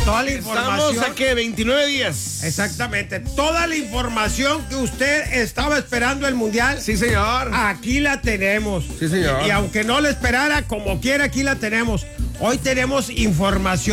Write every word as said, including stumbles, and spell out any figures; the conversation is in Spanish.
toda la información. Estamos a qué, veintinueve días. Exactamente. Toda la información que usted estaba esperando el Mundial. Sí, señor. Aquí la tenemos. Sí, señor. Y, y aunque no la esperara, como quiera, aquí la tenemos. Hoy tenemos información.